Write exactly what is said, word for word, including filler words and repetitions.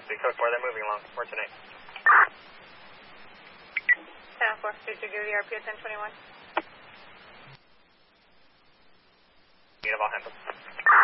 Taxi, code four, they're moving along. four ten eight. ten four, two two, give the R P O ten twenty-one. Need of all hands.